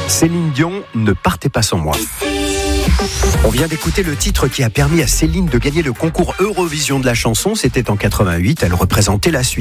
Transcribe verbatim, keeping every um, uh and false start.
Céline Dion, ne partez pas sans moi. On vient d'écouter le titre qui a permis à Céline de gagner le concours Eurovision de la chanson. C'était en quatre-vingt-huit. Elle représentait la Suisse.